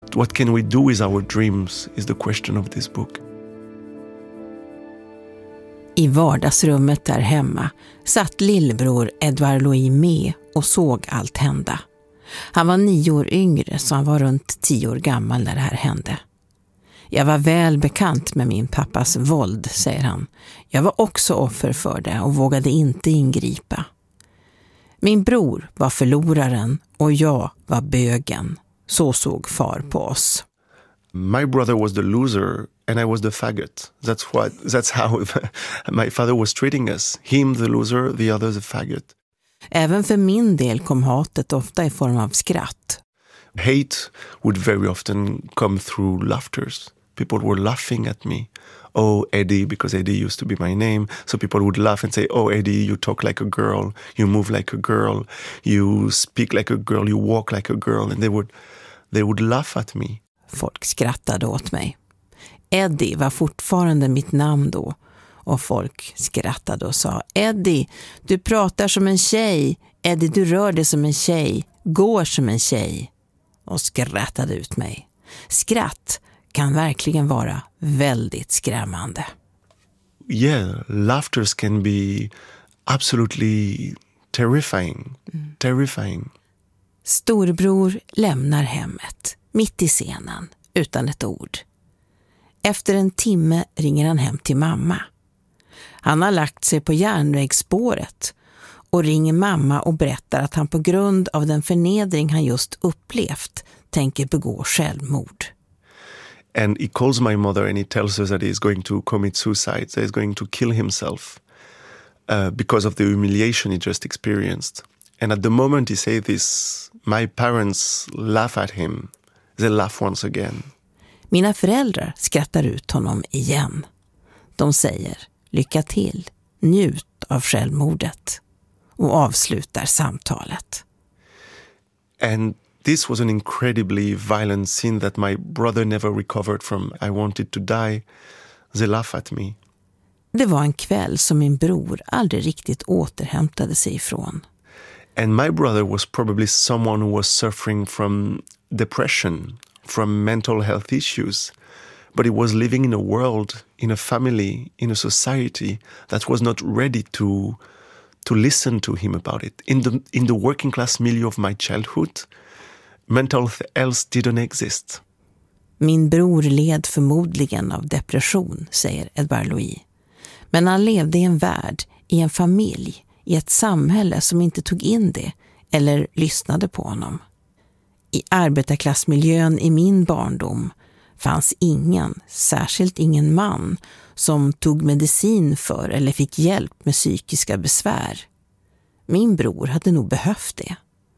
What can we do with our dreams is the question of this book. I vardagsrummet där hemma satt lillebror Edvard Louis med och såg allt hända. Han var 9 år yngre, så han var runt 10 år gammal när det här hände. Jag var väl bekant med min pappas våld, säger han. Jag var också offer för det och vågade inte ingripa. Min bror var förloraren och jag var bögen. Så såg far på oss. My brother was the loser and I was the faggot. That's how my father was treating us. Him the loser, the other the faggot. Även för min del kom hatet ofta i form av skratt. Hate would very often come through laughters. People were laughing at me. Oh, Eddie, because Eddie used to be my name. So people would laugh and say, oh, Eddie, you talk like a girl. You move like a girl. You speak like a girl. You walk like a girl. And they would laugh at me. Folk skrattade åt mig. Eddie var fortfarande mitt namn då. Och folk skrattade och sa, Eddie, du pratar som en tjej. Eddie, du rör dig som en tjej. Går som en tjej. Och skrattade ut mig. Skratt kan verkligen vara väldigt skrämmande. Yeah, laughters can be absolutely terrifying. Terrifying. Storbror lämnar hemmet, mitt i scenen, utan ett ord. Efter en timme ringer han hem till mamma. Han har lagt sig på järnvägsspåret och ringer mamma och berättar att han på grund av den förnedring han just upplevt tänker begå självmord. And he calls my mother and he tells us that he's going to commit suicide, that he's going to kill himself because of the humiliation he just experienced. And at the moment he says this, my parents laugh at him. They laugh once again. Mina föräldrar skrattar ut honom igen. De säger, lycka till, njut av självmordet, och avslutar samtalet. And this was an incredibly violent scene that my brother never recovered from. I wanted to die. They laugh at me. Det var en kväll som min bror aldrig riktigt återhämtade sig ifrån. And my brother was probably someone who was suffering from depression, from mental health issues. But he was living in a world, in a family, in a society that was not ready to listen to him about it. In the working class milieu of my childhood, mental health didn't exist. Min bror led förmodligen av depression, säger Edvard Louis. Men han levde i en värld, i en familj, i ett samhälle som inte tog in det eller lyssnade på honom. I arbetarklassmiljön i min barndom fanns ingen, särskilt ingen man, som tog medicin för eller fick hjälp med psykiska besvär. Min bror hade nog behövt det.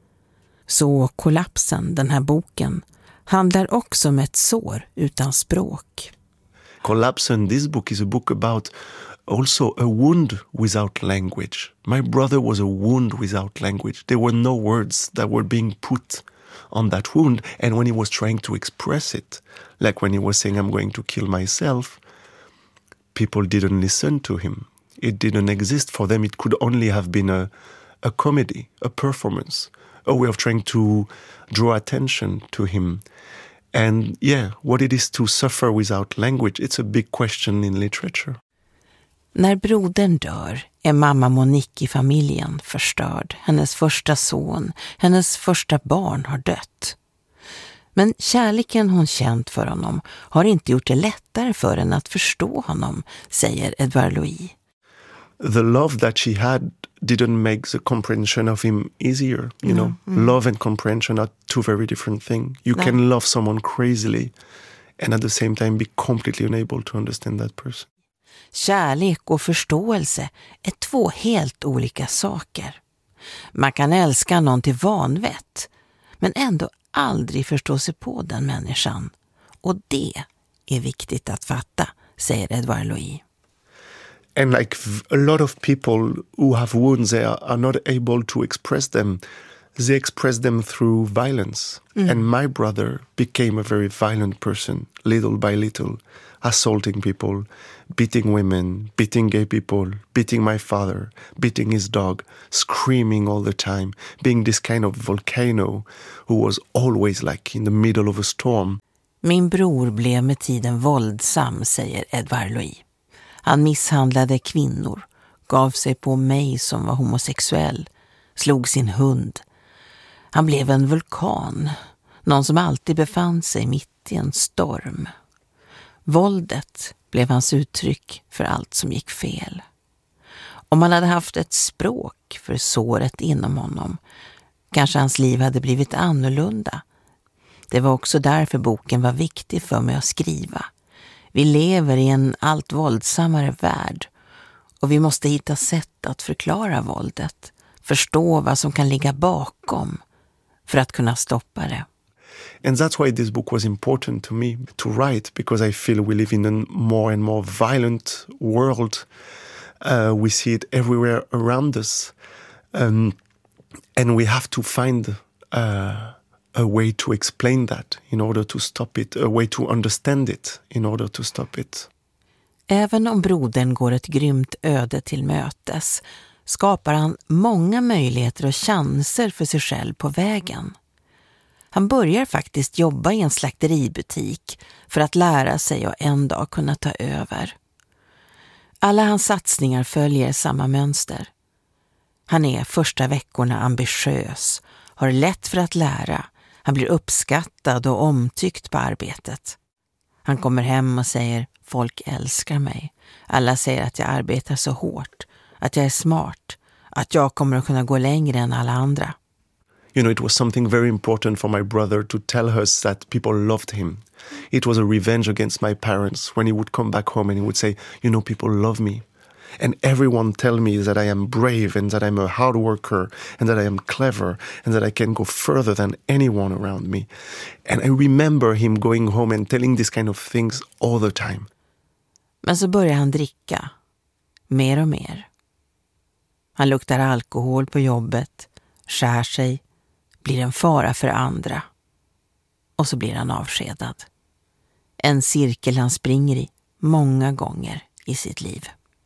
Så Kollapsen, den här boken, handlar också om ett sår utan språk. Kollapsen, this book is a book about also a wound without language. My brother was a wound without language. There were no words that were being put on that wound. And when he was trying to express it, like when he was saying, I'm going to kill myself, people didn't listen to him. It didn't exist for them. It could only have been a comedy, a performance, a way of trying to draw attention to him. And yeah, what it is to suffer without language, it's a big question in literature. När brodern dör är mamma Monique i familjen förstörd. Hennes första son, hennes första barn har dött. Men kärleken hon känt för honom har inte gjort det lättare för henne att förstå honom, säger Edvard Louis. The love that she had didn't make the comprehension of him easier, you know. Love and comprehension are two very different things. You can love someone crazily and at the same time be completely unable to understand that person. Kärlek och förståelse är 2 helt olika saker. Man kan älska någon till vanvett, men ändå aldrig förstå sig på den människan. Och det är viktigt att fatta, säger Edvard Louis. And like a lot of people who have wounds, they are not able to express them. They expressed them through violence. And my brother became a very violent person, little by little, assaulting people, beating women, beating gay people, beating my father, beating his dog, screaming all the time, being this kind of volcano who was always like in the middle of a storm. Min bror blev med tiden våldsam, säger Edvard Louis. Han misshandlade kvinnor, gav sig på mig som var homosexuell, slog sin hund. Han blev en vulkan, någon som alltid befann sig mitt i en storm. Våldet blev hans uttryck för allt som gick fel. Om han hade haft ett språk för såret inom honom, kanske hans liv hade blivit annorlunda. Det var också därför boken var viktig för mig att skriva. Vi lever i en allt våldsammare värld och vi måste hitta sätt att förklara våldet, förstå vad som kan ligga bakom för att kunna stoppa det. And that's why this book was important to me to write, because I feel we live in a more and more violent world. We see it everywhere around us. And we have to find a way to explain that in order to stop it, a way to understand it in order to stop it. Även om brodern går ett grymt öde till mötes skapar han många möjligheter och chanser för sig själv på vägen. Han börjar faktiskt jobba i en slakteributik för att lära sig och en dag kunna ta över. Alla hans satsningar följer samma mönster. Han är första veckorna ambitiös, har lätt för att lära. Han blir uppskattad och omtyckt på arbetet. Han kommer hem och säger: folk älskar mig. Alla säger att jag arbetar så hårt, att jag är smart, att jag kommer att kunna gå längre än alla andra. You know, it was something very important for my brother to tell us that people loved him. It was a revenge against my parents when he would come back home and he would say, you know, people love me. And everyone tell me that I am brave and that I'm a hard worker and that I am clever and that I can go further than anyone around me. And I remember him going home and telling these kind of things all the time. Men så börjar han dricka. Mer och mer. Han luktar alkohol på jobbet, skär sig, blir en fara för andra. Och så blir han avskedad. En cirkel han springer i många gånger i sitt liv.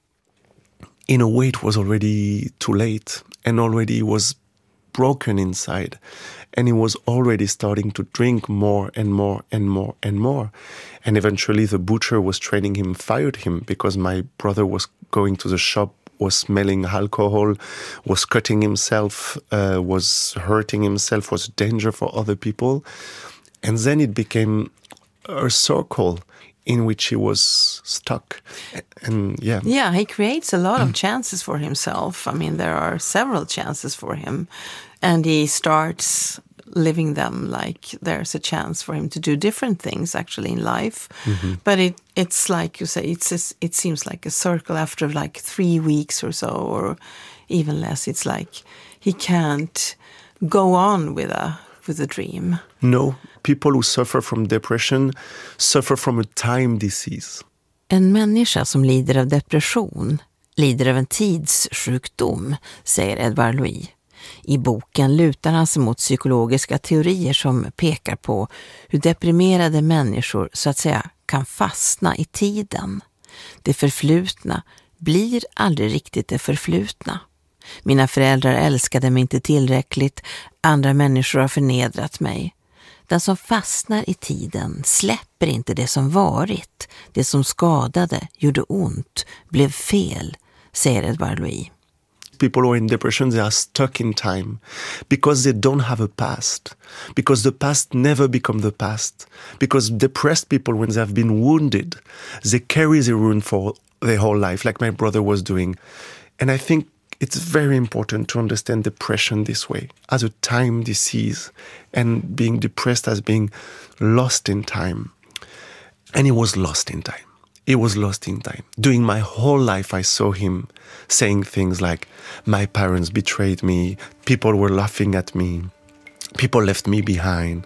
In a way it was already too late and already he was broken inside and he was already starting to drink more and more and more and more. And eventually the butcher was training him, fired him because my brother was going to the shop, was smelling alcohol, was cutting himself, was hurting himself, was a danger for other people. And then it became a circle in which he was stuck. And yeah, he creates a lot of chances for himself. I mean, there are several chances for him. And he starts living them like there's a chance for him to do different things actually in life. Mm-hmm. But it's like you say, it seems like a circle after like 3 weeks or so, or even less. It's like he can't go on with a dream. No, people who suffer from depression suffer from a time disease. En människa som lider av depression lider av en tidssjukdom, säger Edvard Louis. I boken lutar han sig mot psykologiska teorier som pekar på hur deprimerade människor så att säga kan fastna i tiden. Det förflutna blir aldrig riktigt det förflutna. Mina föräldrar älskade mig inte tillräckligt, andra människor har förnedrat mig. Den som fastnar i tiden släpper inte det som varit. Det som skadade, gjorde ont, blev fel, säger Edvard Louis. People who are in depression, they are stuck in time because they don't have a past, because the past never become the past, because depressed people, when they have been wounded, they carry the wound for their whole life, like my brother was doing. And I think it's very important to understand depression this way, as a time disease, and being depressed as being lost in time. And he was lost in time. He was lost in time. During my whole life, I saw him saying things like, my parents betrayed me, people were laughing at me, people left me behind.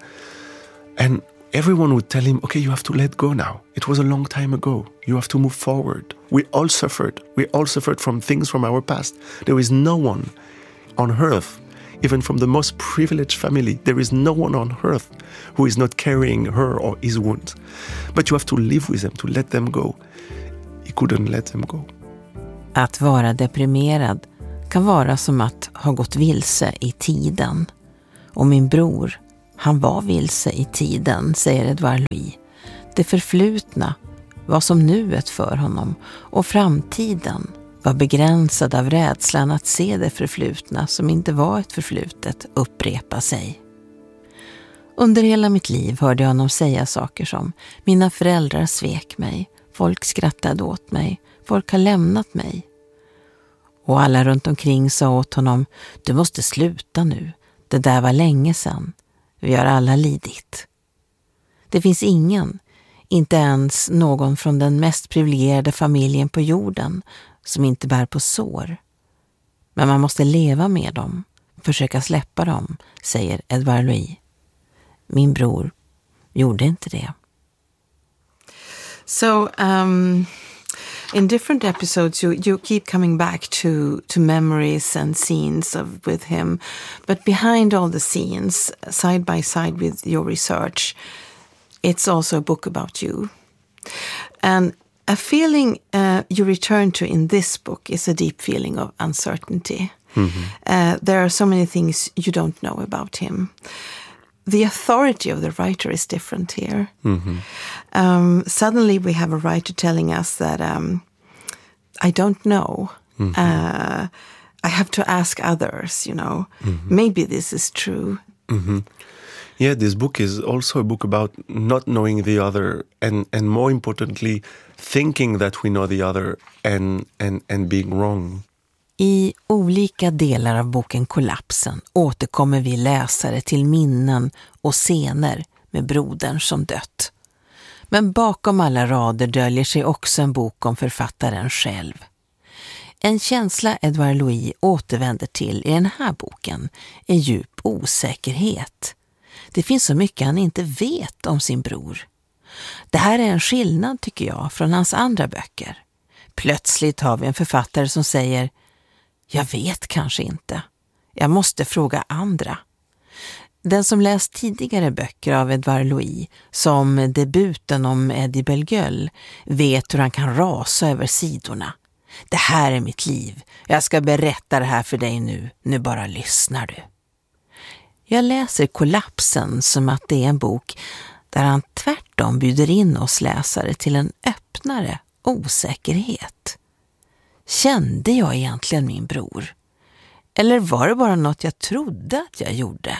And everyone would tell him, okay, you have to let go now. It was a long time ago. You have to move forward. We all suffered. We all suffered from things from our past. There is no one on earth even from the most privileged family. There is no one on earth who is not carrying her or his wounds. But you have to live with them, to let them go. He couldn't let them go. Att vara deprimerad kan vara som att ha gått vilse i tiden. Och min bror, han var vilse i tiden, säger Edouard Louis. Det förflutna var som nuet för honom, och framtiden var begränsad av rädslan att se det förflutna som inte var ett förflutet upprepa sig. Under hela mitt liv hörde jag honom säga saker som: mina föräldrar svek mig, folk skrattade åt mig, folk har lämnat mig. Och alla runt omkring sa åt honom: du måste sluta nu, det där var länge sedan, vi har alla lidit. Det finns ingen, inte ens någon från den mest privilegierade familjen på jorden, som inte bär på sår. Men man måste leva med dem, försöka släppa dem, säger Edouard Louis. Min bror gjorde inte det. So, in different episodes, you keep coming back to memories and scenes with him. But behind all the scenes, side by side with your research, it's also a book about you. And a feeling you return to in this book is a deep feeling of uncertainty. Mm-hmm. There are so many things you don't know about him. The authority of the writer is different here. Mm-hmm. Suddenly we have a writer telling us that I don't know. Mm-hmm. I have to ask others, Mm-hmm. Maybe this is true. Mm-hmm. Yeah, this book is also a book about not knowing the other and more importantly, thinking that we know the other and being wrong. I olika delar av boken Kollapsen återkommer vi läsare till minnen och scener med brodern som dött. Men bakom alla rader döljer sig också en bok om författaren själv. En känsla Edouard Louis återvänder till i den här boken är djup osäkerhet. Det finns så mycket han inte vet om sin bror. Det här är en skillnad, tycker jag, från hans andra böcker. Plötsligt har vi en författare som säger: jag vet kanske inte. Jag måste fråga andra. Den som läst tidigare böcker av Edouard Louis, som debuten om Eddie Bellegueule, vet hur han kan rasa över sidorna. Det här är mitt liv. Jag ska berätta det här för dig nu. Nu bara lyssnar du. Jag läser Kollapsen som att det är en bok där han tvärtom bjuder in oss läsare till en öppnare osäkerhet. Kände jag egentligen min bror? Eller var det bara något jag trodde att jag gjorde?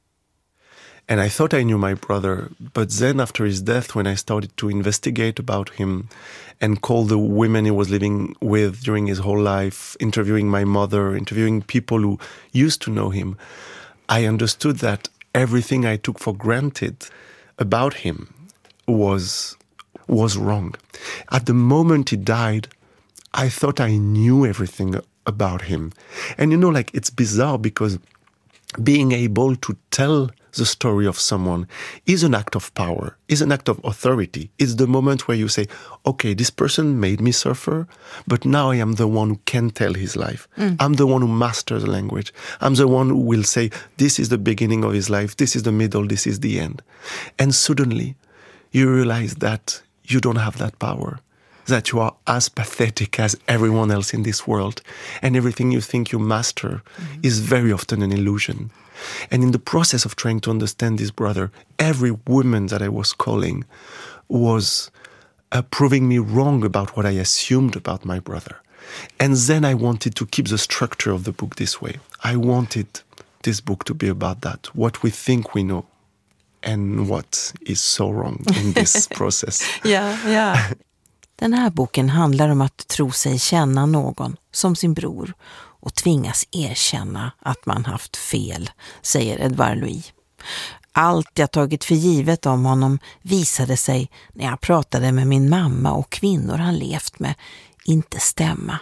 And I thought I knew my brother, but then after his death, when I started to investigate about him and call the women he was living with during his whole life, interviewing my mother, interviewing people who used to know him, I understood that everything I took for granted about him was wrong. At the moment he died, I thought I knew everything about him. And it's bizarre because being able to tell the story of someone is an act of power, is an act of authority. It's the moment where you say, okay, this person made me suffer, but now I am the one who can tell his life. I'm the one who masters the language. I'm the one who will say, this is the beginning of his life, this is the middle, this is the end. And suddenly you realize that you don't have that power, that you are as pathetic as everyone else in this world, and everything you think you master is very often an illusion. And in the process of trying to understand this brother, every woman that I was calling was proving me wrong about what I assumed about my brother. And then I wanted to keep the structure of the book this way. I wanted this book to be about that, what we think we know and what is so wrong in this process. Yeah. Den här boken handlar om att tro sig känna någon som sin bror och tvingas erkänna att man haft fel, säger Edouard Louis. Allt jag tagit för givet om honom visade sig när jag pratade med min mamma och kvinnor han levt med inte stämma.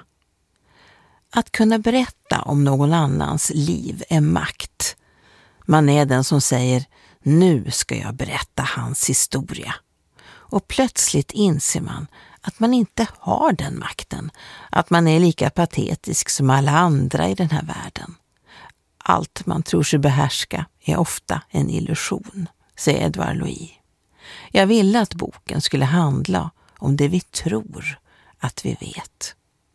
Att kunna berätta om någon annans liv är makt. Man är den som säger, nu ska jag berätta hans historia. Och plötsligt inser man att man inte har den makten, att man är lika patetisk som alla andra i den här världen. Allt man tror sig behärska är ofta en illusion, säger Edouard Louis. Jag ville att boken skulle handla om det vi tror att vi vet.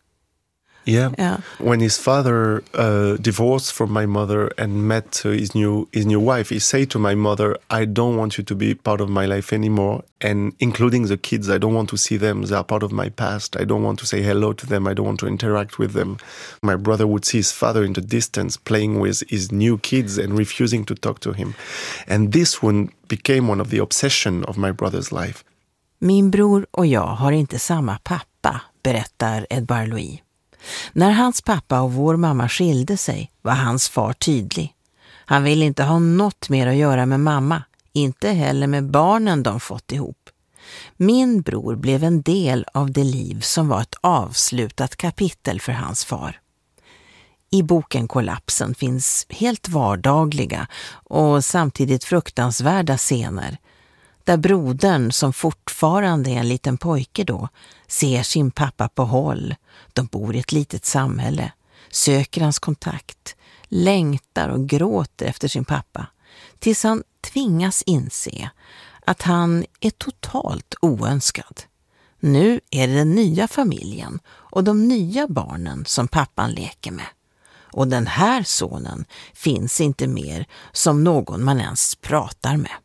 Yeah. When his father divorced from my mother and met his new wife, he said to my mother, I don't want you to be part of my life anymore, and including the kids, I don't want to see them. They are part of my past. I don't want to say hello to them. I don't want to interact with them. My brother would see his father in the distance playing with his new kids and refusing to talk to him. And this one became one of the obsession of my brother's life. Min bror och jag har inte samma pappa, berättar Edouard Louis. När hans pappa och vår mamma skilde sig var hans far tydlig. Han ville inte ha något mer att göra med mamma, inte heller med barnen de fått ihop. Min bror blev en del av det liv som var ett avslutat kapitel för hans far. I boken Kollapsen finns helt vardagliga och samtidigt fruktansvärda scener där brodern, som fortfarande är en liten pojke då, ser sin pappa på håll. De bor i ett litet samhälle, söker hans kontakt, längtar och gråter efter sin pappa, tills han tvingas inse att han är totalt oönskad. Nu är det den nya familjen och de nya barnen som pappan leker med. Och den här sonen finns inte mer som någon man ens pratar med.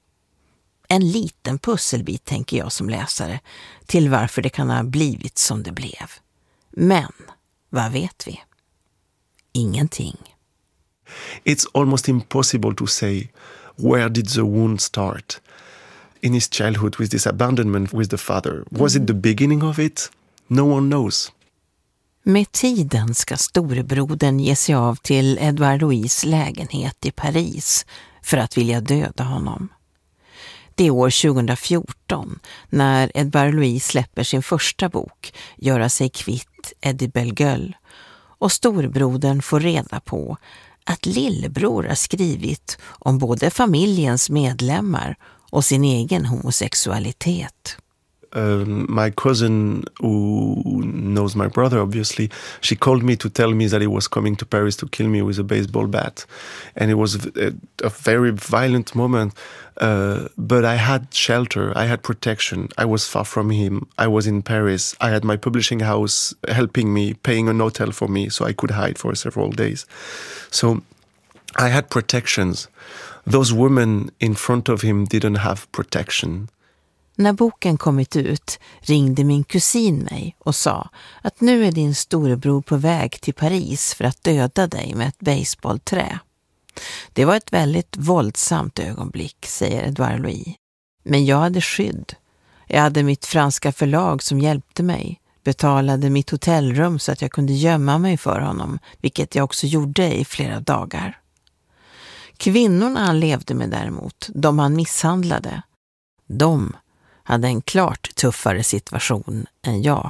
En liten pusselbit, tänker jag som läsare, till varför det kan ha blivit som det blev. Men vad vet vi? Ingenting. It's almost impossible to say where did the wound start. In his childhood with this abandonment with the father. Was it the beginning of it? No one knows. Med tiden ska storebrodern ge sig av till Edouard Louis lägenhet i Paris för att vilja döda honom. Det är år 2014 när Edouard Louis släpper sin första bok, Göra sig kvitt Eddie Bellegueule, och storebrodern får reda på att lillebror har skrivit om både familjens medlemmar och sin egen homosexualitet. My cousin, who knows my brother, obviously, she called me to tell me that he was coming to Paris to kill me with a baseball bat. And it was a very violent moment, but I had shelter, I had protection, I was far from him, I was in Paris, I had my publishing house helping me, paying an hotel for me, so I could hide for several days. So I had protections. Those women in front of him didn't have protection. När boken kommit ut ringde min kusin mig och sa att nu är din storebror på väg till Paris för att döda dig med ett baseballträ. Det var ett väldigt våldsamt ögonblick, säger Edouard Louis. Men jag hade skydd. Jag hade mitt franska förlag som hjälpte mig, betalade mitt hotellrum så att jag kunde gömma mig för honom, vilket jag också gjorde i flera dagar. Kvinnorna han levde med däremot, de han misshandlade, de hade en klart tuffare situation än jag.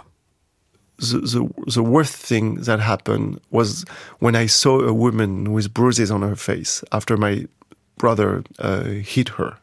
The worst thing that happened was when I saw a woman with bruises on her face after my brother hit her.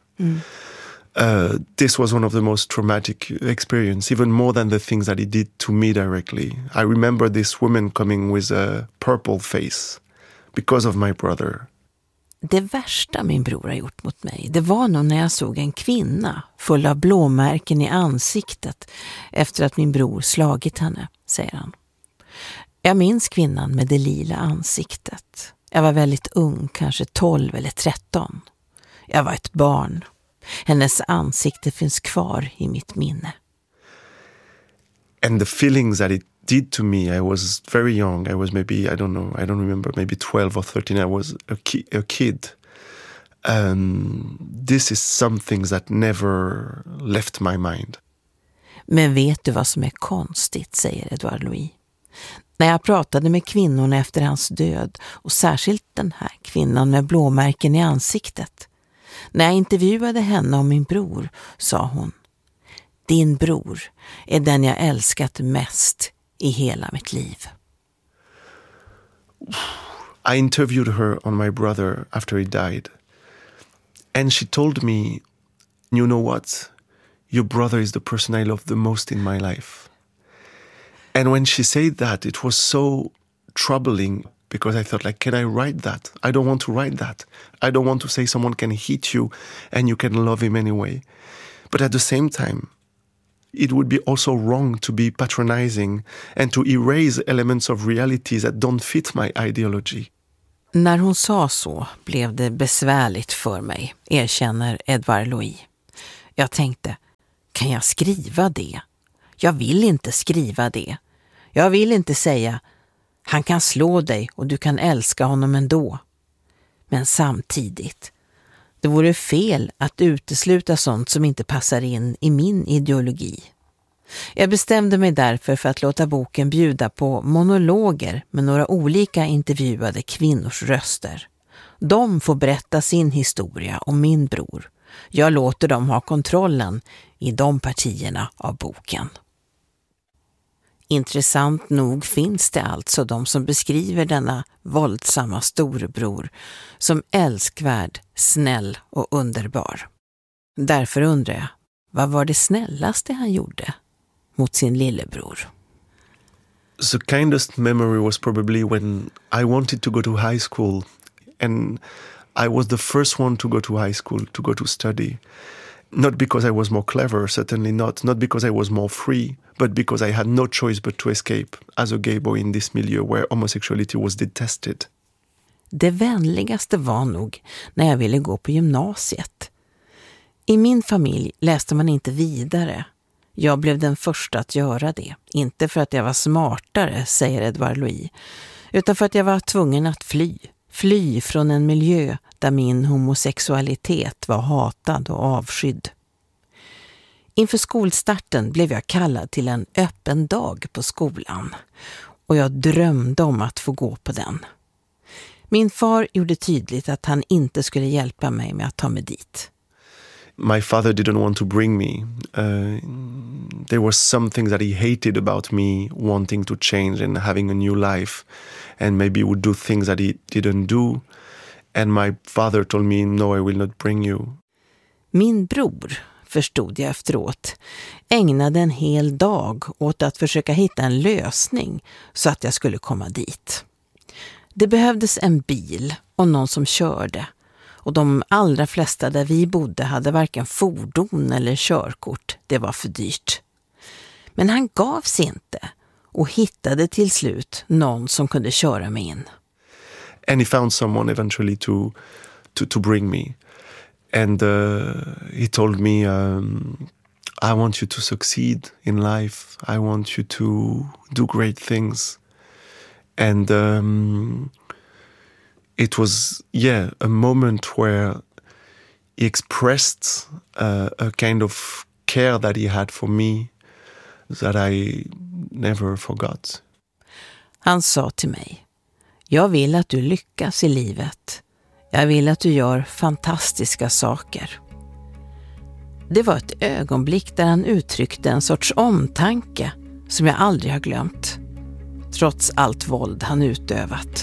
This was one of the most traumatic experience, even more than the things that he did to me directly. I remember this woman coming with a purple face because of my brother. Det värsta min bror har gjort mot mig, det var nog när jag såg en kvinna full av blåmärken i ansiktet efter att min bror slagit henne, säger han. Jag minns kvinnan med det lila ansiktet. Jag var väldigt ung, kanske 12 eller 13. Jag var ett barn. Hennes ansikte finns kvar i mitt minne. And the feelings that it did to me, I was very young. I was maybe, I don't remember, maybe 12 or 13. I was a kid. This is something that never left my mind. Men vet du vad som är konstigt, säger Edouard Louis. När jag pratade med kvinnorna efter hans död, och särskilt den här kvinnan med blåmärken i ansiktet. När jag intervjuade henne om min bror, sa hon: din bror är den jag älskat mest i hela mitt liv. I interviewed her on my brother after he died. And she told me, you know what? Your brother is the person I love the most in my life. And when she said that, it was so troubling. because I thought, like, can I write that? I don't want to write that. I don't want to say someone can hit you and you can love him anyway. But at the same time, it would be also wrong to be patronizing and to erase elements of reality that don't fit my ideology. När hon sa så blev det besvärligt för mig, erkänner Edvard Louis. Jag tänkte, kan jag skriva det? Jag vill inte skriva det. Jag vill inte säga, han kan slå dig och du kan älska honom ändå. Men samtidigt, det vore fel att utesluta sånt som inte passar in i min ideologi. Jag bestämde mig därför för att låta boken bjuda på monologer med några olika intervjuade kvinnors röster. De får berätta sin historia om min bror. Jag låter dem ha kontrollen i de partierna av boken. Intressant nog finns det alltså de som beskriver denna våldsamma storebror som älskvärd, snäll och underbar. Därför undrar jag, vad var det snällaste han gjorde mot sin lillebror? The kindest memory was probably when I wanted to go to high school, and I was the first one to go to high school, to go to study. Not because I was more clever, certainly not because I was more free, but because I had no choice but to escape as a gay boy in this milieu where homosexuality was detested. Det vänligaste var nog när jag ville gå på gymnasiet. I min familj läste man inte vidare. Jag blev den första att göra det. Inte för att jag var smartare, säger Edvard Louis, utan för att jag var tvungen att fly. Fly från en miljö där min homosexualitet var hatad och avskydd. Inför skolstarten blev jag kallad till en öppen dag på skolan och jag drömde om att få gå på den. Min far gjorde tydligt att han inte skulle hjälpa mig med att ta mig dit. My father didn't want to bring me. There was some things that he hated about me wanting to change and having a new life, and maybe he would do things that he didn't do. And my father told me, no, I will not bring you. Min bror, förstod jag efteråt, ägnade en hel dag åt att försöka hitta en lösning så att jag skulle komma dit. Det behövdes en bil och någon som körde. Och de allra flesta där vi bodde hade varken fordon eller körkort. Det var för dyrt. Men han gav sig inte och hittade till slut någon som kunde köra mig in. And he found someone eventually to bring me. And he told me, I want you to succeed in life. I want you to do great things. And it was, a moment where he expressed a kind of care that he had for me that I never forgot. Han sa till mig, jag vill att du lyckas i livet. Jag vill att du gör fantastiska saker. Det var ett ögonblick där han uttryckte en sorts omtanke som jag aldrig har glömt, trots allt våld han utövat.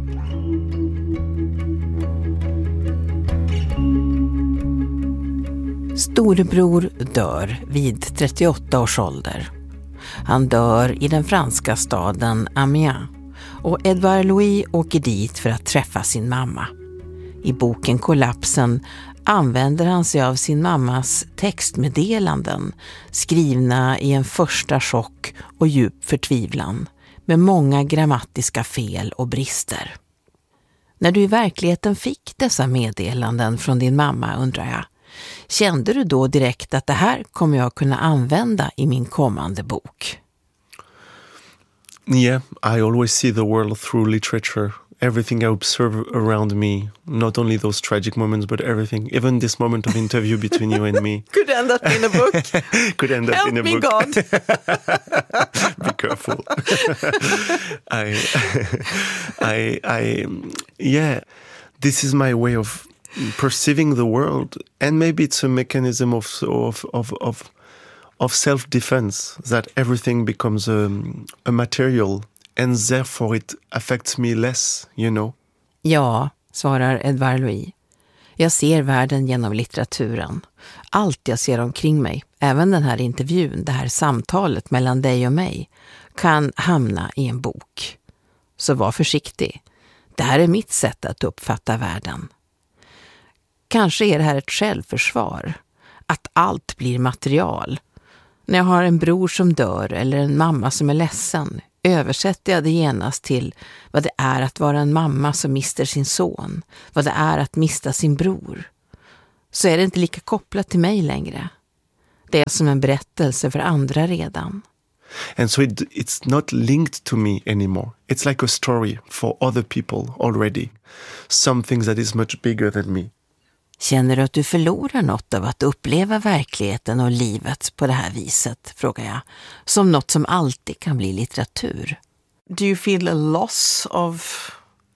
Storebror dör vid 38 års ålder. Han dör i den franska staden Amiens och Edvard Louis åker dit för att träffa sin mamma. I boken Kollapsen använder han sig av sin mammas textmeddelanden skrivna i en första chock och djup förtvivlan med många grammatiska fel och brister. När du i verkligheten fick dessa meddelanden från din mamma, undrar jag, kände du då direkt att det här kommer jag kunna använda i min kommande bok? Yeah, I always see the world through literature. Everything I observe around me, not only those tragic moments, but everything, even this moment of interview between you and me. Could end up in a book. Could end up Help in a me, book. God. Be careful. Yeah, this is my way of perceiving the world, and maybe it's a mechanism of self-defense, that everything becomes a material, and therefore it affects me less, you know. Ja, svarar Edvard Louis. Jag ser världen genom litteraturen. Allt jag ser omkring mig, även den här intervjun, det här samtalet mellan dig och mig, kan hamna i en bok. Så var försiktig. Det här är mitt sätt att uppfatta världen. Kanske är det här ett självförsvar. Att allt blir material. När jag har en bror som dör eller en mamma som är ledsen översätter jag det genast till vad det är att vara en mamma som mister sin son. Vad det är att mista sin bror. Så är det inte lika kopplat till mig längre. Det är som en berättelse för andra redan. And so it's not linked to me anymore. It's like a story for other people already. Something that is much bigger than me. Känner du att du förlorar något av att uppleva verkligheten och livet på det här viset, frågar jag. Som något som alltid kan bli litteratur. Do you feel a loss of,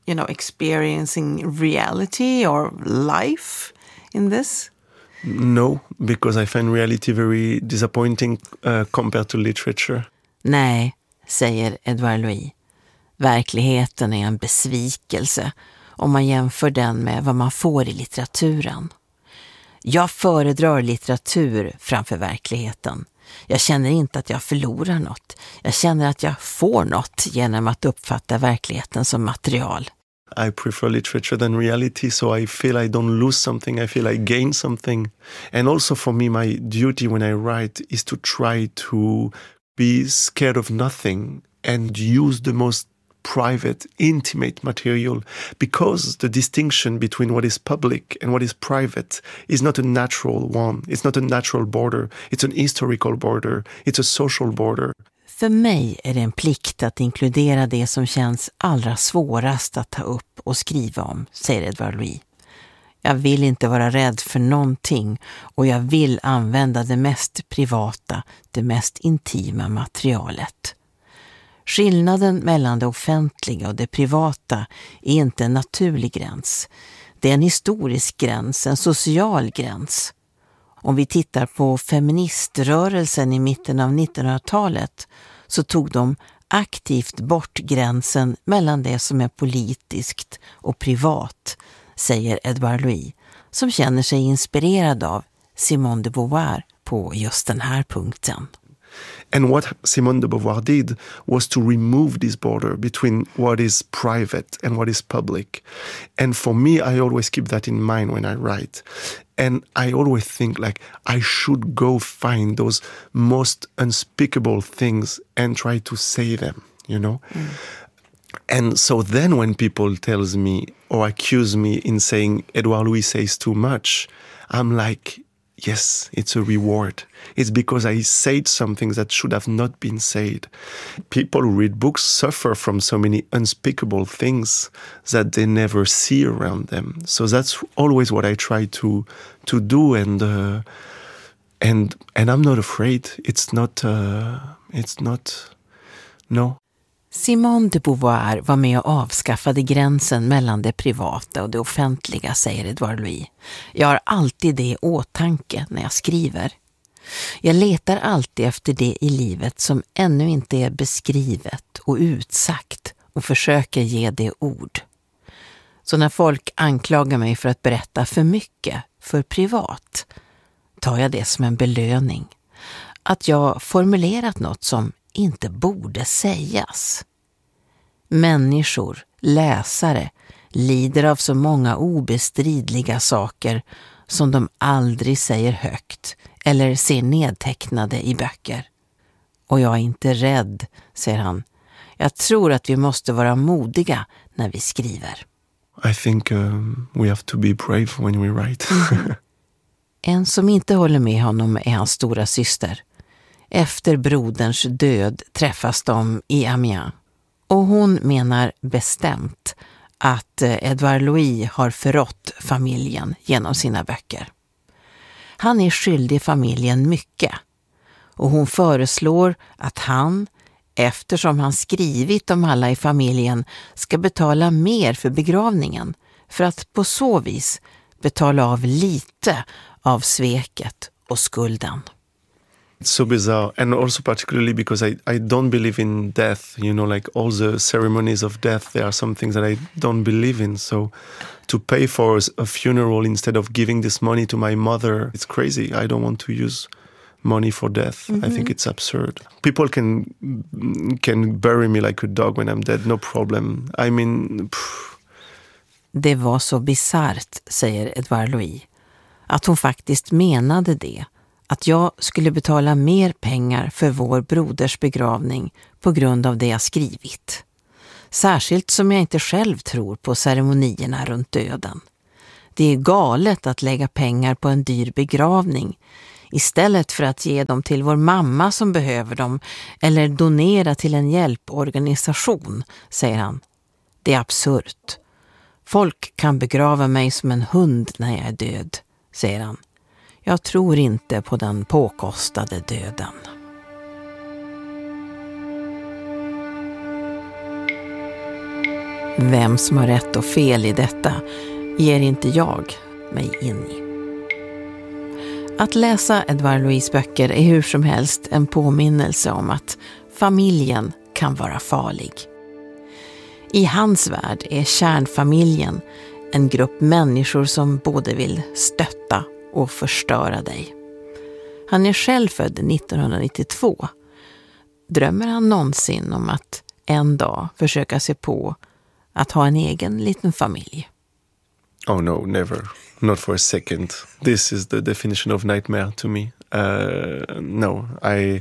experiencing reality or life in this? No, because I find reality very disappointing compared to literature. Nej, säger Edouard Louis. Verkligheten är en besvikelse om man jämför den med vad man får i litteraturen. Jag föredrar litteratur framför verkligheten. Jag känner inte att jag förlorar något. Jag känner att jag får något genom att uppfatta verkligheten som material. I prefer literature than reality, so I feel I don't lose something, I feel I gain something. And also for me, my duty when I write is to try to be scared of nothing and use the most private, intimate material, because the distinction between what is public and what is private is not a natural one. It's not a natural border. It's an historical border. It's a social border. För mig är det en plikt att inkludera det som känns allra svårast att ta upp och skriva om, säger Edouard Louis. Jag vill inte vara rädd för någonting och jag vill använda det mest privata, det mest intima materialet. Skillnaden mellan det offentliga och det privata är inte en naturlig gräns. Det är en historisk gräns, en social gräns. Om vi tittar på feministrörelsen i mitten av 1900-talet så tog de aktivt bort gränsen mellan det som är politiskt och privat, säger Edouard Louis, som känner sig inspirerad av Simone de Beauvoir på just den här punkten. And what Simone de Beauvoir did was to remove this border between what is private and what is public. And for me, I always keep that in mind when I write. And I always think like I should go find those most unspeakable things and try to say them, And so then when people tells me or accuse me in saying Edouard Louis says too much, I'm like, yes, it's a reward. It's because I said something that should have not been said. People who read books suffer from so many unspeakable things that they never see around them. So that's always what I try to do, and I'm not afraid. It's not. No. Simone de Beauvoir var med och avskaffade gränsen mellan det privata och det offentliga, säger Edouard Louis. Jag har alltid det i åtanke när jag skriver. Jag letar alltid efter det i livet som ännu inte är beskrivet och utsagt och försöker ge det ord. Så när folk anklagar mig för att berätta för mycket, för privat, tar jag det som en belöning. Att jag formulerat något som inte borde sägas. Människor, läsare, lider av så många obestridliga saker som de aldrig säger högt eller ser nedtecknade i böcker. Och jag är inte rädd, säger han. Jag tror att vi måste vara modiga när vi skriver. I think we have to be brave when we write. En som inte håller med honom är hans stora syster. Efter broderns död träffas de i Amiens. Och hon menar bestämt att Edouard Louis har förrått familjen genom sina böcker. Han är skyldig familjen mycket. Och hon föreslår att han, eftersom han skrivit om alla i familjen, ska betala mer för begravningen för att på så vis betala av lite av sveket och skulden. It's so bizarre, and also particularly because I don't believe in death, like all the ceremonies of death, there are some things that I don't believe in. So to pay for a funeral instead of giving this money to my mother, it's crazy. I don't want to use money for death. I think it's absurd. People can bury me like a dog when I'm dead, no problem. I mean, Det var så bizarrt, säger Edvard Louis, att hon faktiskt menade det. Att jag skulle betala mer pengar för vår broders begravning på grund av det jag skrivit. Särskilt som jag inte själv tror på ceremonierna runt döden. Det är galet att lägga pengar på en dyr begravning istället för att ge dem till vår mamma som behöver dem eller donera till en hjälporganisation, säger han. Det är absurt. Folk kan begrava mig som en hund när jag är död, säger han. Jag tror inte på den påkostade döden. Vem som har rätt och fel i detta ger inte jag mig in i. Att läsa Edvard Louis böcker är hur som helst en påminnelse om att familjen kan vara farlig. I hans värld är kärnfamiljen en grupp människor som både vill stötta och förstöra dig. Han är själv född 1992. Drömmer han någonsin om att en dag försöka se på att ha en egen liten familj? Oh no, never. Not for a second. This is the definition of nightmare to me. No, I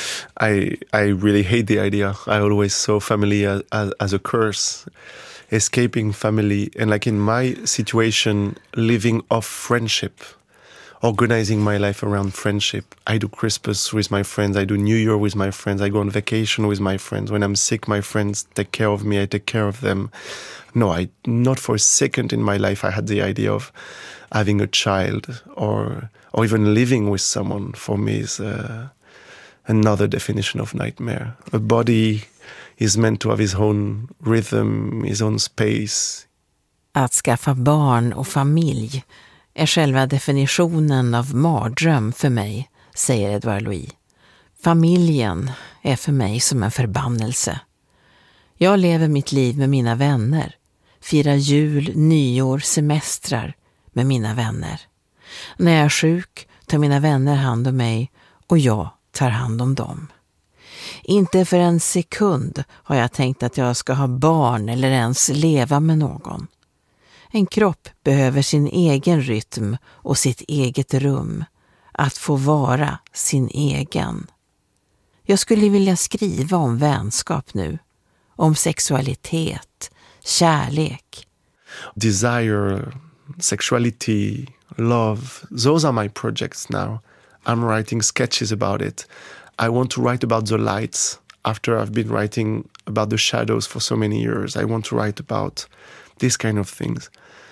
really hate the idea. I always saw family as a curse. Escaping family, and like in my situation, living off friendship. Organizing my life around friendship. I do Christmas with my friends. I do New Year with my friends. I go on vacation with my friends. When I'm sick, my friends take care of me. I take care of them. No, not for a second in my life I had the idea of having a child or even living with someone. For me is another definition of nightmare. A body is meant to have his own rhythm, his own space. Att skaffa barn och familj är själva definitionen av mardröm för mig, säger Edvard Louis. Familjen är för mig som en förbannelse. Jag lever mitt liv med mina vänner, firar jul, nyår, semestrar med mina vänner. När jag är sjuk tar mina vänner hand om mig och jag tar hand om dem. Inte för en sekund har jag tänkt att jag ska ha barn eller ens leva med någon. En kropp behöver sin egen rytm och sitt eget rum. Att få vara sin egen. Jag skulle vilja skriva om vänskap nu. Om sexualitet, kärlek. Desire, sexuality, love. Those are my projects now. I'm writing sketches about it. I want to write about the lights after I've been writing about the shadows for so many years. I want to write about this kind of things.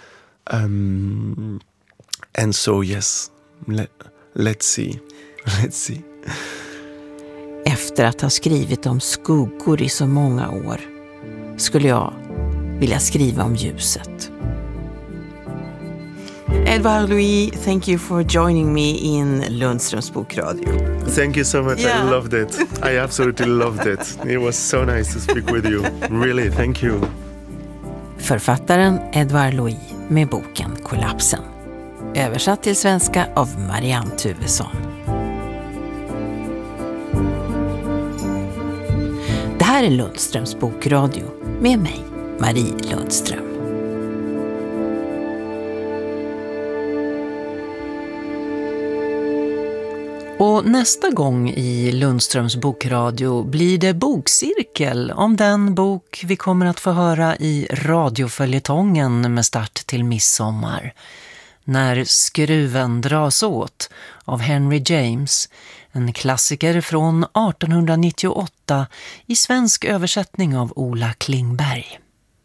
And so yes, let's see. Let's see. Efter att ha skrivit om skuggor i så många år skulle jag vilja skriva om ljuset. Edvard Louis, thank you for joining me in Lundströms Bokradio. Thank you so much. Yeah. I loved it. I absolutely loved it. It was so nice to speak with you. Really, thank you. Författaren Edvard Louis med boken Kollapsen. Översatt till svenska av Marianne Tuvesson. Det här är Lundströms Bokradio med mig, Marie Lundström. Och nästa gång i Lundströms Bokradio blir det bokcirkel om den bok vi kommer att få höra i radioföljetongen med start till midsommar. När skruven dras åt av Henry James, en klassiker från 1898 i svensk översättning av Ola Klingberg.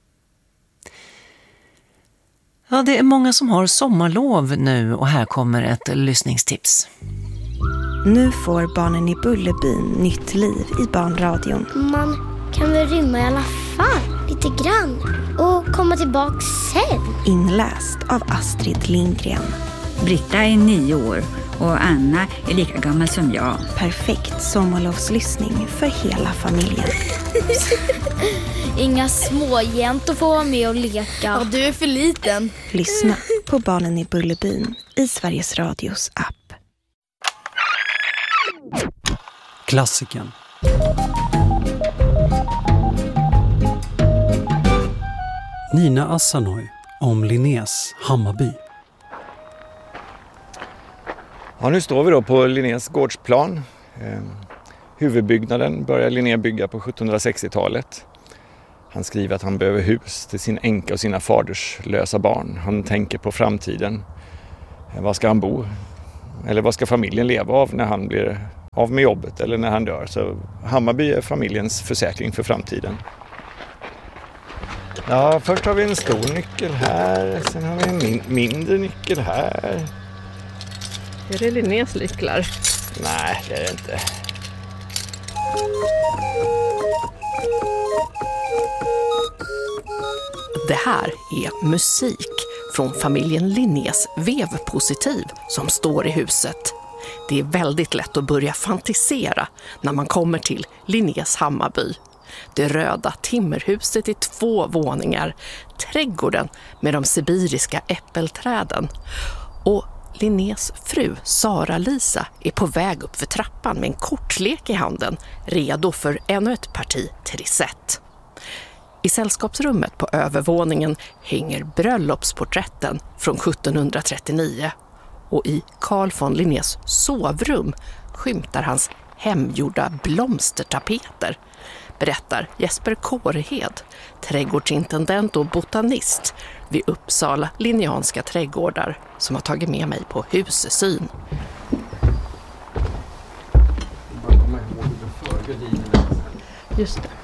Ja, det är många som har sommarlov nu och här kommer ett lyssningstips. Nu får Barnen i Bullerbyn nytt liv i barnradion. Man kan väl rymma i alla fall, lite grann. Och komma tillbaka sen. Inläst av Astrid Lindgren. Britta är 9 år och Anna är lika gammal som jag. Perfekt sommarlovslyssning för hela familjen. Inga småjäntor får vara med och leka. Ja, du är för liten. Lyssna på Barnen i Bullerbyn i Sveriges Radios app. Klassiken. Nina Asanoy om Linnés Hammarby. Ja, nu står vi då på Linnés gårdsplan. Huvudbyggnaden började Linné bygga på 1760-talet. Han skriver att han behöver hus till sin änka och sina faderslösa barn. Han tänker på framtiden. Var ska han bo? Eller vad ska familjen leva av när han blir av med jobbet eller när han dör? Så Hammarby är familjens försäkring för framtiden. Ja, först har vi en stor nyckel här. Sen har vi en mindre nyckel här. Är det Linnés nycklar? Nej, det är det inte. Det här är musik från familjen Linnés vevpositiv som står i huset. Det är väldigt lätt att börja fantisera när man kommer till Linnés Hammarby. Det röda timmerhuset i 2 våningar, trädgården med de sibiriska äppelträden. Och Linnés fru Sara-Lisa är på väg upp för trappan med en kortlek i handen, redo för ännu ett parti trisett. I sällskapsrummet på övervåningen hänger bröllopsporträtten från 1739 och i Carl von Linnés sovrum skymtar hans hemgjorda blomstertapeter, berättar Jesper Kårehed, trädgårdsintendent och botanist vid Uppsala Linnéanska trädgårdar, som har tagit med mig på husesyn. Just det.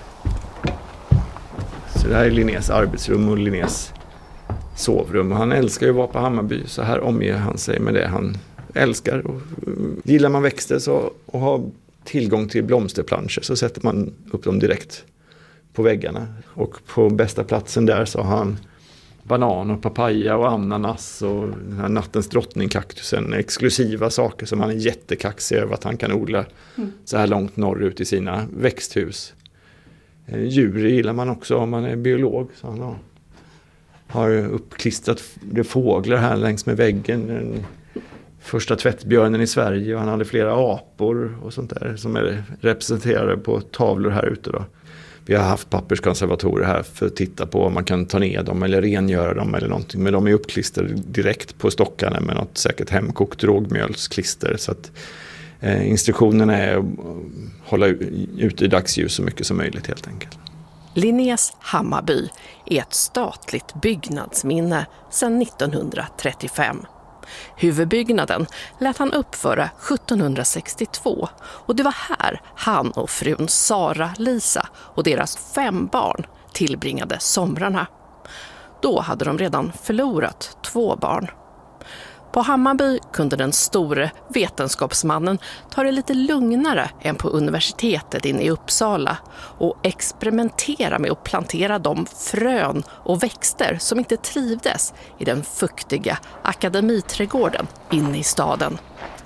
Så det här är Linnés arbetsrum och Linnés sovrum. Han älskar ju att vara på Hammarby, så här omger han sig med det han älskar. Och gillar man växter så, och har tillgång till blomsterplanscher så sätter man upp dem direkt på väggarna. Och på bästa platsen där så har han banan och papaya och ananas och den här nattens drottningkaktusen. Exklusiva saker som han är jättekaxig över att han kan odla så här långt norrut i sina växthus. Djur gillar man också om man är biolog. Så han har uppklistrat det fåglar här längs med väggen. Den första tvättbjörnen i Sverige, och han hade flera apor och sånt där som är representerade på tavlor här ute då. Vi har haft papperskonservatorer här för att titta på om man kan ta ner dem eller rengöra dem eller någonting. Men de är uppklistrade direkt på stockarna med något säkert hemkokt rågmjölsklister. Så att instruktionerna är att hålla ute i dagsljus så mycket som möjligt helt enkelt. Linnés Hammarby är ett statligt byggnadsminne sedan 1935. Huvudbyggnaden lät han uppföra 1762 och det var här han och frun Sara-Lisa och deras 5 barn tillbringade somrarna. Då hade de redan förlorat 2 barn. På Hammarby kunde den store vetenskapsmannen ta det lite lugnare än på universitetet inne i Uppsala och experimentera med att plantera de frön och växter som inte trivdes i den fuktiga akademiträdgården inne i staden.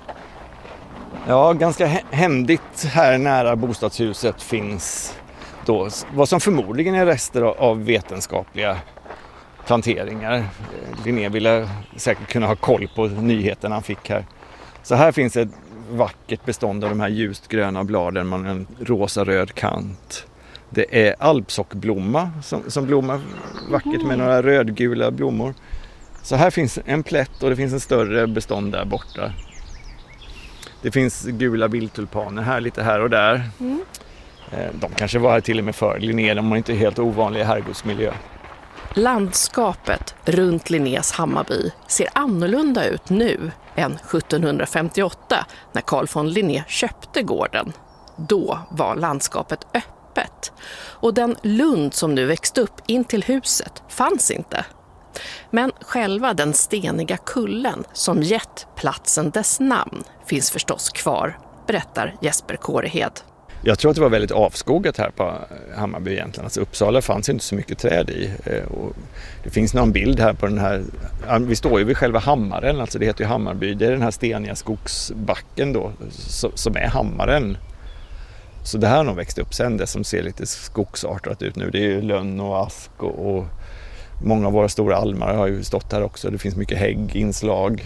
Ja, ganska händigt här nära bostadshuset finns då vad som förmodligen är rester av vetenskapliga planteringar. Linné ville säkert kunna ha koll på nyheterna han fick här. Så här finns ett vackert bestånd av de här ljust gröna bladen med en rosa-röd kant. Det är alpsockblomma som blommar vackert med några rödgula blommor. Så här finns en plätt och det finns en större bestånd där borta. Det finns gula vildtulpaner här lite här och där. De kanske var här till och med för Linné, de var inte helt ovanliga i herrgårdsmiljö. Landskapet runt Linnés Hammarby ser annorlunda ut nu än 1758 när Carl von Linné köpte gården. Då var landskapet öppet och den lund som nu växt upp in till huset fanns inte. Men själva den steniga kullen som gett platsen dess namn finns förstås kvar, berättar Jesper Kårehed. Jag tror att det var väldigt avskogat här på Hammarby egentligen. Alltså Uppsala fanns inte så mycket träd i. Och det finns någon bild här på den här, vi står ju vid själva Hammaren, alltså det heter ju Hammarby. Det är den här steniga skogsbacken då som är Hammaren. Så det här har nog växt upp sen, det som ser lite skogsartat ut nu. Det är ju lönn och ask och många av våra stora almar har ju stått här också. Det finns mycket hägginslag.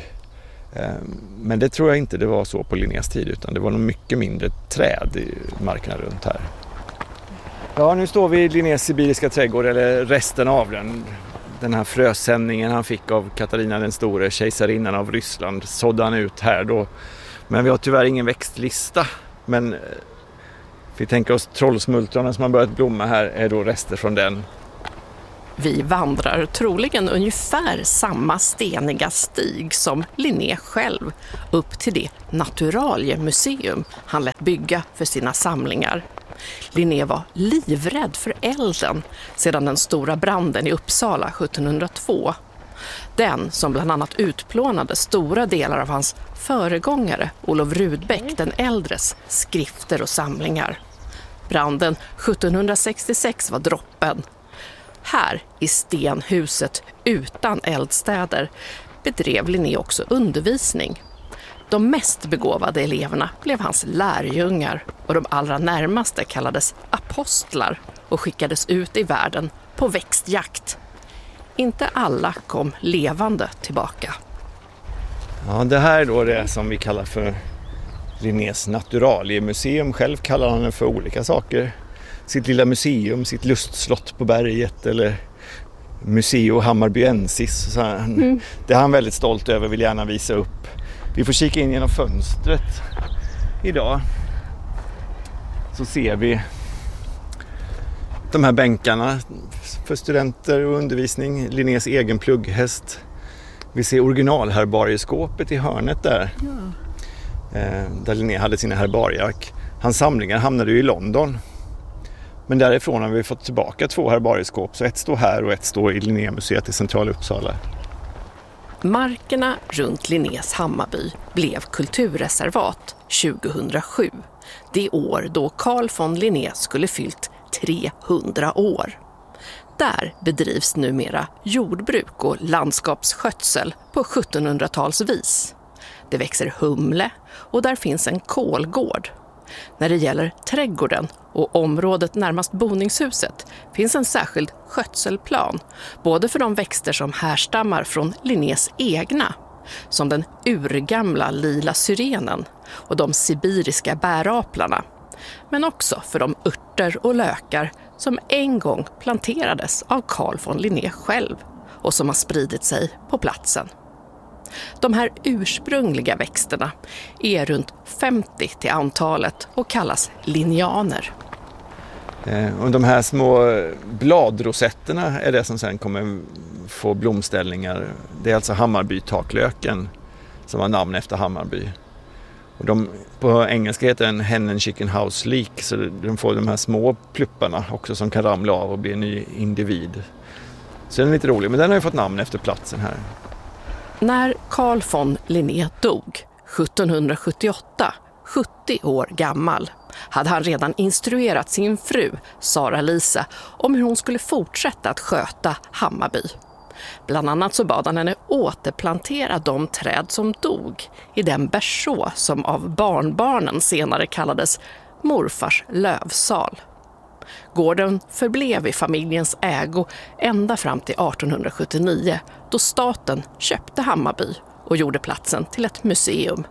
Men det tror jag inte det var så på Linnés tid, utan det var nog mycket mindre träd i markerna runt här. Ja, nu står vi i Linnés sibiriska trädgård, eller resten av den. Den här frösändningen han fick av Katarina den store, kejsarinnan av Ryssland, sådde han ut här då. Men vi har tyvärr ingen växtlista. Men vi tänker oss trollsmultronen som har börjat blomma här är då rester från den. Vi vandrar troligen ungefär samma steniga stig som Linné själv upp till det naturaliemuseum han lät bygga för sina samlingar. Linné var livrädd för elden sedan den stora branden i Uppsala 1702. Den som bland annat utplånade stora delar av hans föregångare Olof Rudbeck den äldres skrifter och samlingar. Branden 1766 var droppen. Här i stenhuset utan eldstäder bedrev Linné också undervisning. De mest begåvade eleverna blev hans lärjungar och de allra närmaste kallades apostlar och skickades ut i världen på växtjakt. Inte alla kom levande tillbaka. Ja, det här är då det som vi kallar för Linnés naturaliemuseum. Själv kallar han det för olika saker. Sitt lilla museum, sitt lustslott på berget eller Museo Hammarbyensis. Det är han väldigt stolt över, vill gärna visa upp. Vi får kika in genom fönstret idag. Så ser vi de här bänkarna för studenter och undervisning. Linnés egen plugghäst. Vi ser originalherbarieskåpet i hörnet där. Ja. Där Linné hade sina herbarieark. Hans samlingar hamnade ju i London. Men därifrån har vi fått tillbaka 2 herbarieskåp. Så ett står här och ett står i Linnémuseet i centrala Uppsala. Markerna runt Linnés Hammarby blev kulturreservat 2007. Det år då Carl von Linné skulle fyllt 300 år. Där bedrivs numera jordbruk och landskapsskötsel på 1700-talsvis. Det växer humle och där finns en kolgård. När det gäller trädgården och området närmast boningshuset finns en särskild skötselplan, både för de växter som härstammar från Linnés egna, som den urgamla lila syrenen och de sibiriska bäraplarna, men också för de örter och lökar som en gång planterades av Carl von Linné själv och som har spridit sig på platsen. De här ursprungliga växterna är runt 50 till antalet och kallas linjaner. Och de här små bladrosetterna är det som sen kommer få blomställningar. Det är alltså Hammarby-taklöken som har namn efter Hammarby. Och på engelska heter den hen and chicken house leek, så de får de här små plupparna också som kan ramla av och bli en ny individ. Så den är lite rolig, men den har ju fått namn efter platsen här. När Carl von Linné dog 1778, 70 år gammal, hade han redan instruerat sin fru, Sara Lisa, om hur hon skulle fortsätta att sköta Hammarby. Bland annat så bad han henne återplantera de träd som dog i den berså som av barnbarnen senare kallades morfars lövsal. Gården förblev i familjens ägo ända fram till 1879 då staten köpte Hammarby och gjorde platsen till ett museum.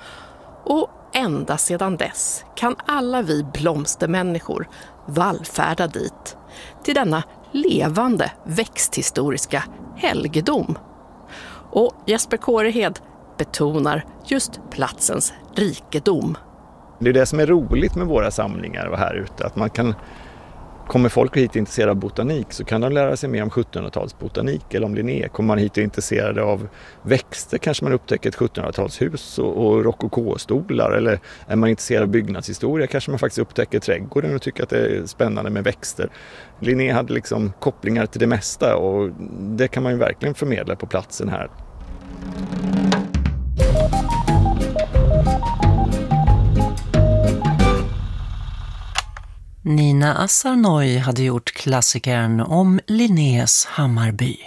Och ända sedan dess kan alla vi blomstermänniskor vallfärda dit, till denna levande växthistoriska helgedom. Och Jesper Kårehed betonar just platsens rikedom. Det är det som är roligt med våra samlingar och här ute, att man kan, kommer folk hit intresserade av botanik så kan de lära sig mer om 1700-talsbotanik, eller om Linné. Kommer man hit och är intresserade av växter kanske man upptäcker ett 1700-talshus och rokokåstolar, eller är man intresserad av byggnadshistoria kanske man faktiskt upptäcker trädgården och tycker att det är spännande med växter. Linné hade liksom kopplingar till det mesta och det kan man ju verkligen förmedla på platsen här. Nina Assarnoy hade gjort klassikern om Linnés Hammarby.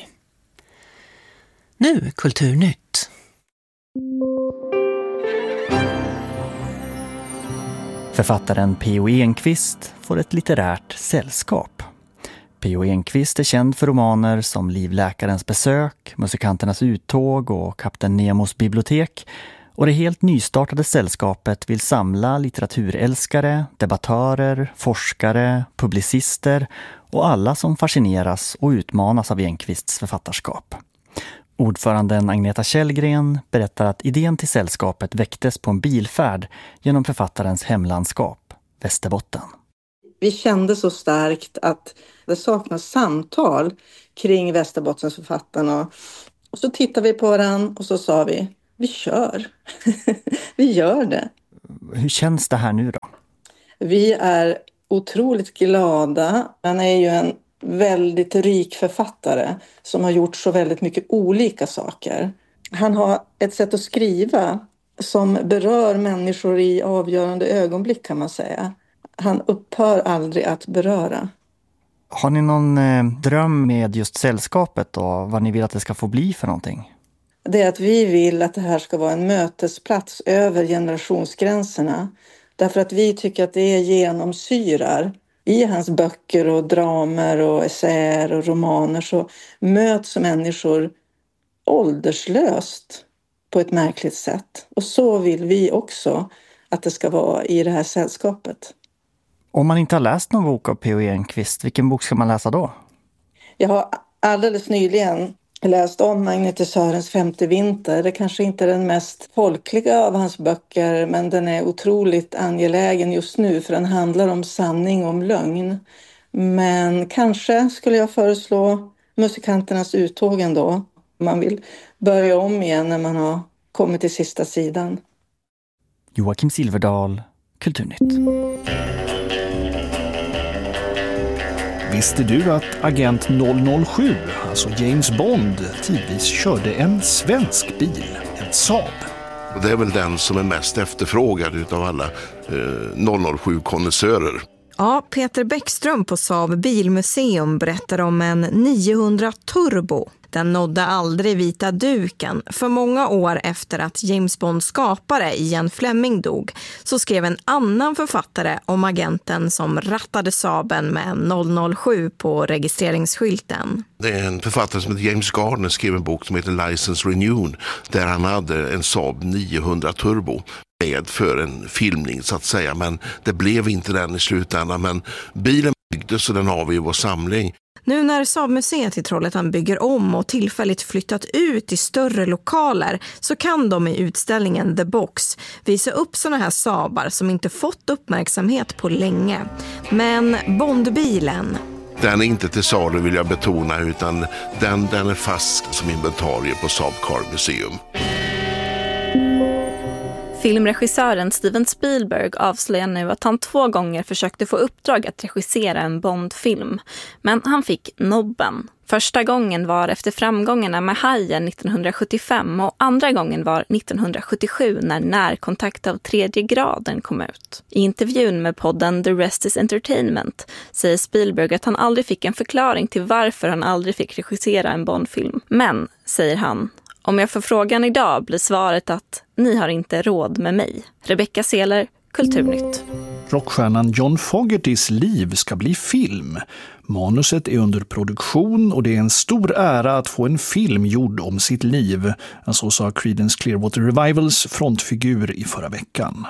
Nu Kulturnytt. Författaren P.O. Enquist får ett litterärt sällskap. P.O. Enquist är känd för romaner som Livläkarens besök, Musikanternas uttåg och Kapten Nemos bibliotek. Och det helt nystartade sällskapet vill samla litteraturälskare, debattörer, forskare, publicister och alla som fascineras och utmanas av Enquists författarskap. Ordföranden Agneta Källgren berättar att idén till sällskapet väcktes på en bilfärd genom författarens hemlandskap, Västerbotten. Vi kände så starkt att det saknas samtal kring Västerbottens författarna. Och så tittade vi på varandra och så sa vi kör. Vi gör det. Hur känns det här nu då? Vi är otroligt glada. Han är ju en väldigt rik författare som har gjort så väldigt mycket olika saker. Han har ett sätt att skriva som berör människor i avgörande ögonblick, kan man säga. Han upphör aldrig att beröra. Har ni någon dröm med just sällskapet och vad ni vill att det ska få bli för någonting? Det är att vi vill att det här ska vara en mötesplats över generationsgränserna. Därför att vi tycker att det genomsyrar. I hans böcker och dramer och essäer och romaner så möts människor ålderslöst på ett märkligt sätt. Och så vill vi också att det ska vara i det här sällskapet. Om man inte har läst någon bok av P.O. Enquist, vilken bok ska man läsa då? Jag har alldeles nyligen läst om Magnus Sörens 5:e vinter. Det kanske inte är den mest folkliga av hans böcker, men den är otroligt angelägen just nu för den handlar om sanning och om lögn. Men kanske skulle jag föreslå Musikanternas uttåg ändå. Man vill börja om igen när man har kommit till sista sidan. Joakim Silverdal, Kulturnytt. Visste du att agent 007, alltså James Bond, tidvis körde en svensk bil, en Saab? Och det är väl den som är mest efterfrågad utav alla 007-konnässörer. Ja, Peter Bäckström på Saab Bilmuseum berättar om en 900 Turbo. Den nådde aldrig vita duken. För många år efter att James Bonds skapare Ian Fleming dog så skrev en annan författare om agenten som rattade Saaben med en 007 på registreringsskylten. Det är en författare som heter James Gardner skrev en bok som heter License Renewed där han hade en Saab 900 Turbo med för en filmning så att säga, men det blev inte den i slutändan, men bilen byggdes så den har vi i vår samling. Nu när Saab-museet i Trollhättan bygger om och tillfälligt flyttat ut i större lokaler så kan de i utställningen The Box visa upp såna här Saabar som inte fått uppmärksamhet på länge. Men Bondbilen... Den är inte till salu vill jag betona, utan den är fast som inventarie på Saab Car Museum. Filmregissören Steven Spielberg avslöjar nu att han 2 gånger försökte få uppdrag att regissera en Bond-film. Men han fick nobben. Första gången var efter framgångarna med Hajen 1975 och andra gången var 1977 när Närkontakt av 3:e graden kom ut. I intervjun med podden The Rest is Entertainment säger Spielberg att han aldrig fick en förklaring till varför han aldrig fick regissera en Bond-film. Men, säger han, om jag får frågan idag blir svaret att ni har inte råd med mig. Rebecca Seler, Kulturnytt. Rockstjärnan John Fogertys liv ska bli film. Manuset är under produktion och det är en stor ära att få en film gjord om sitt liv. Så sa Creedence Clearwater Revivals frontfigur i förra veckan.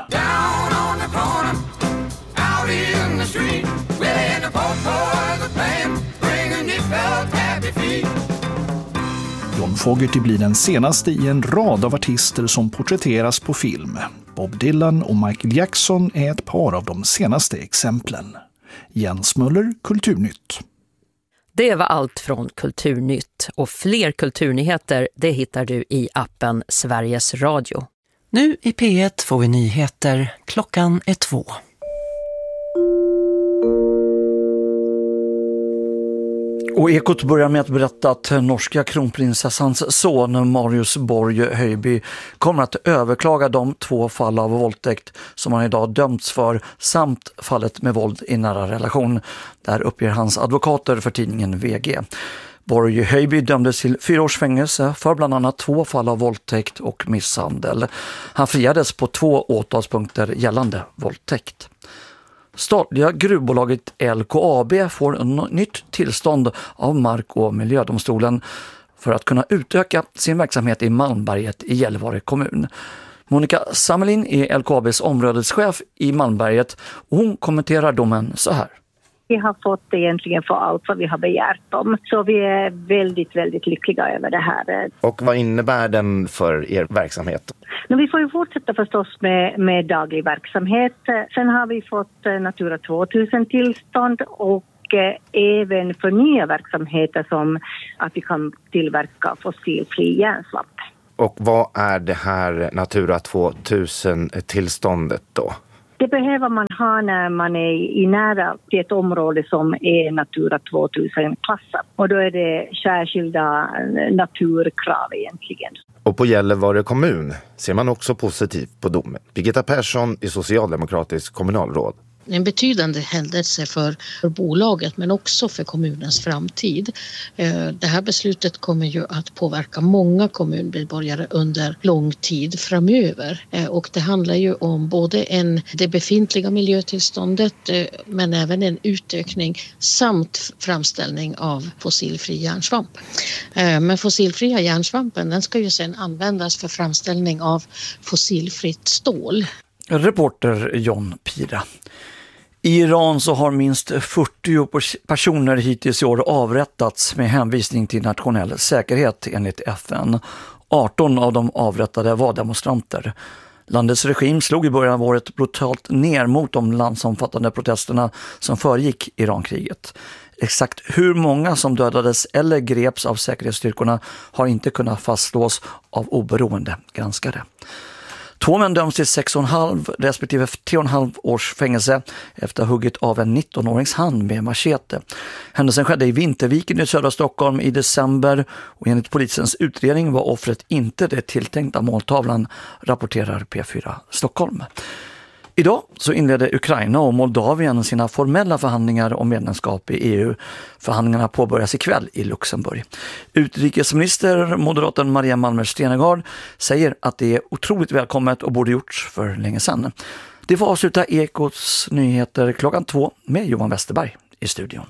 John Fogerty blir den senaste i en rad av artister som porträtteras på film. Bob Dylan och Michael Jackson är ett par av de senaste exemplen. Jens Möller, Kulturnytt. Det var allt från Kulturnytt och fler kulturnyheter det hittar du i appen Sveriges Radio. Nu i P1 får vi nyheter. Klockan är 2. Och Ekot börjar med att berätta att norska kronprinsessans son Marius Borg Höjby kommer att överklaga de 2 fall av våldtäkt som han idag dömts för samt fallet med våld i nära relation. Där uppger hans advokater för tidningen VG. Borg Höjby dömdes till 4 års fängelse för bland annat 2 fall av våldtäkt och misshandel. Han friades på 2 åtalspunkter gällande våldtäkt. Statliga gruvbolaget LKAB får nytt tillstånd av Mark- och miljödomstolen för att kunna utöka sin verksamhet i Malmberget i Gällivare kommun. Monica Samelin är LKABs områdeschef i Malmberget och hon kommenterar domen så här. Vi har fått egentligen för allt vad vi har begärt om. Så vi är väldigt, väldigt lyckliga över det här. Och vad innebär den för er verksamhet? Men vi får ju fortsätta förstås med daglig verksamhet. Sen har vi fått Natura 2000-tillstånd och även för nya verksamheter som att vi kan tillverka fossilfri järnsvamp. Och vad är det här Natura 2000-tillståndet då? Det behöver man ha när man är i nära till ett område som är Natura 2000-klassat. Och då är det särskilda naturkrav egentligen. Och på Gällivare kommun ser man också positivt på domen. Birgitta Persson är socialdemokratisk kommunalråd. En betydande händelse för bolaget men också för kommunens framtid. Det här beslutet kommer ju att påverka många kommunmedborgare under lång tid framöver. Och det handlar ju om både det befintliga miljötillståndet men även en utökning samt framställning av fossilfri järnsvamp. Men fossilfria järnsvampen den ska ju sedan användas för framställning av fossilfritt stål. Reporter John Pira. I Iran så har minst 40 personer hittills i år avrättats med hänvisning till nationell säkerhet enligt FN. 18 av de avrättade var demonstranter. Landets regim slog i början av året brutalt ner mot de landsomfattande protesterna som föregick Irankriget. Exakt hur många som dödades eller greps av säkerhetsstyrkorna har inte kunnat fastslås av oberoende granskare. 2 män döms till 6,5 respektive 3,5 års fängelse efter hugget av en 19-årings hand med machete. Händelsen skedde i Vinterviken i södra Stockholm i december och enligt polisens utredning var offret inte det tilltänkta måltavlan, rapporterar P4 Stockholm. Idag så inledde Ukraina och Moldavien sina formella förhandlingar om medlemskap i EU. Förhandlingarna påbörjas ikväll i Luxemburg. Utrikesminister moderaten Maria Malmer Stenergard säger att det är otroligt välkommet och borde gjorts för länge sedan. Det får avsluta Ekots nyheter 2:00 med Johan Westerberg i studion.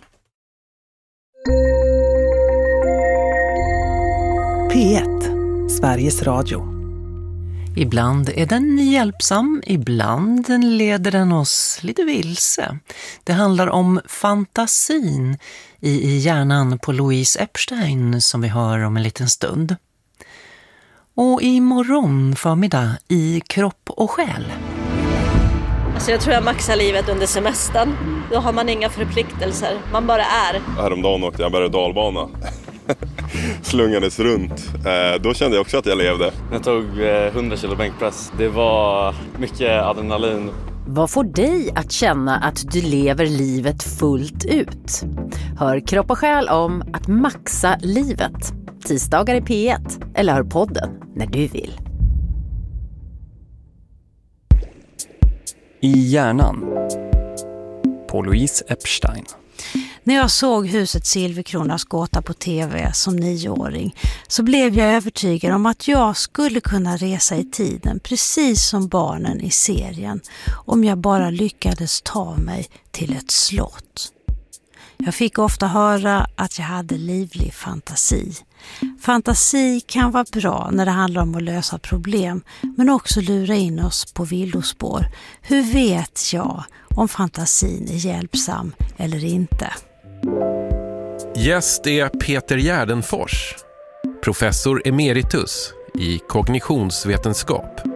P1, Sveriges Radio. Ibland är den hjälpsam, ibland leder den oss lite vilse. Det handlar om fantasin i hjärnan på Louise Epstein som vi hör om en liten stund. Och imorgon förmiddag i Kropp och själ. Alltså jag tror jag maxar livet under semestern. Då har man inga förpliktelser, man bara är. Häromdagen åkte jag berg- och dalbana. Slungades runt. Då kände jag också att jag levde. Jag tog 100 kilo bänkpress. Det var mycket adrenalin. Vad får dig att känna att du lever livet fullt ut? Hör Kropp och själ om att maxa livet. Tisdagar i P1 eller hör podden när du vill. I hjärnan på Louise Epstein. När jag såg huset Silverkronas gåta på tv som 9-åring så blev jag övertygad om att jag skulle kunna resa i tiden precis som barnen i serien om jag bara lyckades ta mig till ett slott. Jag fick ofta höra att jag hade livlig fantasi. Fantasi kan vara bra när det handlar om att lösa problem men också lura in oss på villospår. Hur vet jag om fantasin är hjälpsam eller inte? Gäst är Peter Gärdenfors, professor emeritus i kognitionsvetenskap.